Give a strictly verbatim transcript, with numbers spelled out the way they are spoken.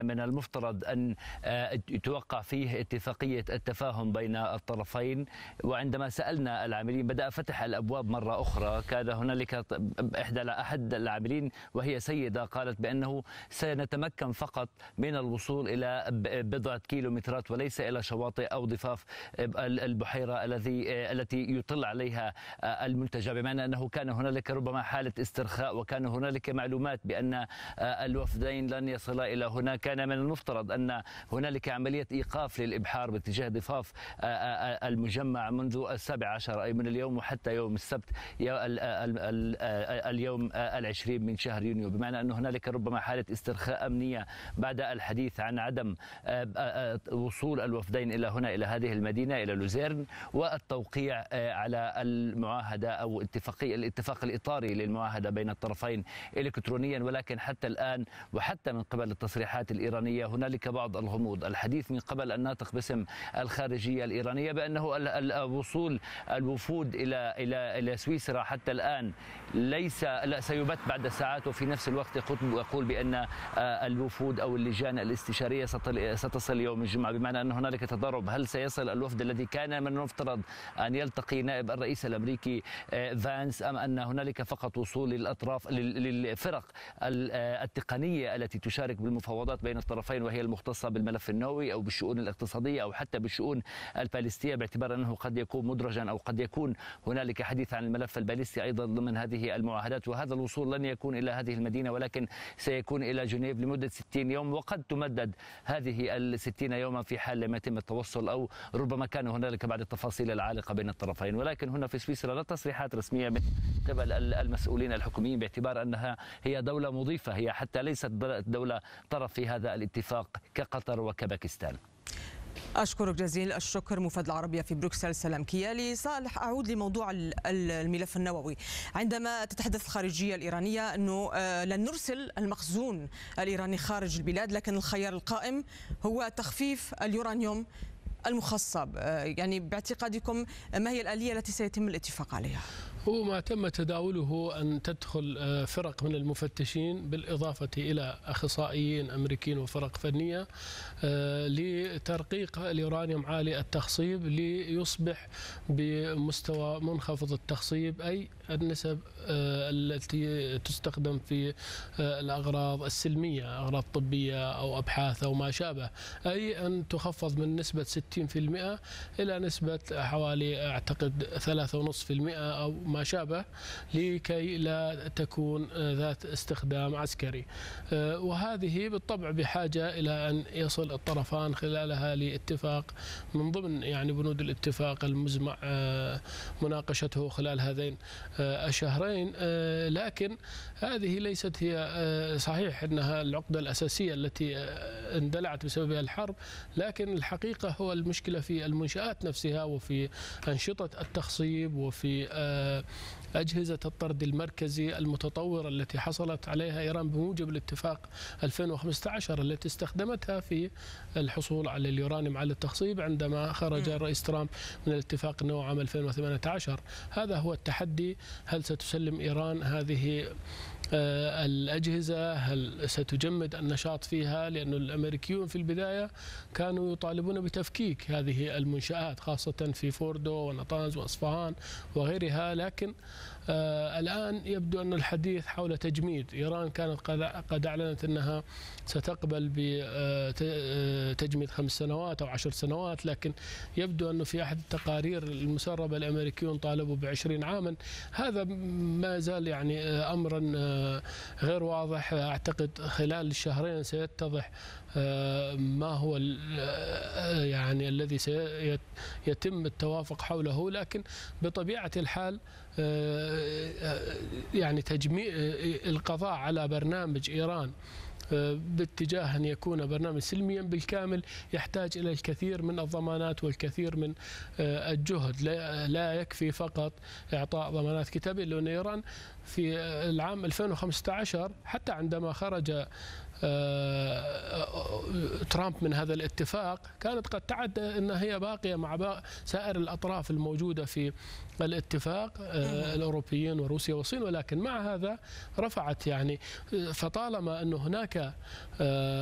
من المفترض أن توقع فيه اتفاقية التفاهم بين الطرفين. وعندما سألنا العاملين بدأ فتح الأبواب مرة أخرى. كان هنالك إحدى أحد العاملين وهي سيدة قالت بأنه سنتمكن فقط من الوصول إلى بضعة كيلومترات وليس إلى شواطئ أو ضفاف البحيرة الذي التي يطل عليها المنتجع، بمعنى أنه كان هنالك ربما حالة استرخاء وكان هنالك معلومات بأن الوفدين لن يصلا إلى هنا. كان من المفترض أن هنالك عملية إيقاف للإبحار باتجاه ضفاف المجمع منذ السابع عشر أي من اليوم وحتى يوم السبت اليوم العشرين من شهر يونيو، بمعنى أن هنالك ربما حالة استرخاء أمنية بعد الحديث عن عدم وصول الوفدين إلى هنا إلى هذه المدينة إلى لوزيرن والتوقيع على المعاهدة أو اتفاقية الاتفاق الإطاري للمعاهدة بين الطرفين إلكترونيا. ولكن حتى الآن وحتى من قبل التصريحات الإيرانية هنالك بعض الغموض. الحديث من قبل الناطق باسم الخارجية الإيرانية بأنه الوصول الوفود إلى إلى إلى سويسرا حتى الآن ليس لا سيبت بعد ساعات، وفي نفس الوقت يقول بأن الوفود أو اللجان الاستشارية ستصل يوم الجمعة، بمعنى أن هنالك تضارب. هل سيصل الوفد الذي كان من المفترض أن يلتقي نائب الرئيس الأمريكي فانس، أم أن هنالك فقط وصول للأطراف للفرق التقنية التي تشارك بالمفاوضات بين الطرفين وهي المختصة بالملف النووي أو بالشؤون الاقتصادية أو حتى بالشؤون الباليستية، باعتبار أنه قد يكون مدرجا أو قد يكون هنالك حديث عن الملف الباليستي أيضا ضمن هذه المعاهدات. وهذا الوصول لن يكون إلى هذه المدينة ولكن سيكون إلى جنيف لمدة ستين يوم، وقد تمدد هذه الستين يوما في حال لم يتم التوصل أو ربما كان هنالك بعض التفاصيل العالقة بين الطرفين. ولكن هنا في سويسرا لا تصريحات رسمية من قبل المسؤولين الحكوميين باعتبار أنها هي دولة مضيفة، هي حتى ليست دولة طرف في هذا الاتفاق كقطر وكباكستان. أشكرك جزيل الشكر مفاد العربية في بروكسل. سلام كيالي. صالح، أعود لموضوع الملف النووي. عندما تتحدث الخارجية الإيرانية أنه لن نرسل المخزون الإيراني خارج البلاد، لكن الخيار القائم هو تخفيف اليورانيوم المخصب، يعني باعتقادكم ما هي الآلية التي سيتم الاتفاق عليها؟ هو ما تم تداوله أن تدخل فرق من المفتشين بالإضافة إلى أخصائيين أمريكيين وفرق فنية لترقيق اليورانيوم عالي التخصيب ليصبح بمستوى منخفض التخصيب، أي النسب التي تستخدم في الأغراض السلمية، أغراض طبية أو أبحاث أو ما شابه، أي أن تخفض من نسبة ستين بالمئة إلى نسبة حوالي أعتقد ثلاثة فاصلة خمسة بالمئة أو ما شابه، لكي لا تكون ذات استخدام عسكري. وهذه بالطبع بحاجة إلى أن يصل الطرفان خلالها لاتفاق من ضمن يعني بنود الاتفاق المزمع مناقشته خلال هذين الشهرين. لكن هذه ليست هي صحيح أنها العقدة الأساسية التي اندلعت بسببها الحرب، لكن الحقيقة هو المشكلة في المنشآت نفسها وفي أنشطة التخصيب وفي أجهزة الطرد المركزي المتطورة التي حصلت عليها إيران بموجب الاتفاق ألفين وخمسة عشر التي استخدمتها في الحصول على اليورانيوم على التخصيب عندما خرج الرئيس ترامب من الاتفاق النووي عام ألفين وثمانية عشر. هذا هو التحدي. هل ستسلم إيران هذه الأجهزة؟ هل ستجمد النشاط فيها؟ لأن الأمريكيون في البداية كانوا يطالبون بتفكيك هذه المنشآت خاصة في فوردو ونطنز وأصفهان وغيرها، لكن آه الآن يبدو أن الحديث حول تجميد. إيران كانت قد أعلنت أنها ستقبل بتجميد خمس سنوات أو عشر سنوات، لكن يبدو أنه في أحد التقارير المسربة الأمريكيون طالبوا بعشرين عاما. هذا ما زال يعني أمرا غير واضح. أعتقد خلال الشهرين سيتضح ما هو يعني الذي سيتم التوافق حوله، لكن بطبيعة الحال يعني تجميع القضاء على برنامج إيران باتجاه أن يكون برنامج سلميا بالكامل يحتاج إلى الكثير من الضمانات والكثير من الجهد. لا يكفي فقط إعطاء ضمانات كتابية، لأن إيران في العام ألفين وخمسة عشر حتى عندما خرج ترامب من هذا الاتفاق كانت قد تعد أنها هي باقية مع سائر الأطراف الموجودة في الاتفاق الأوروبيين وروسيا والصين، ولكن مع هذا رفعت يعني. فطالما أنه هناك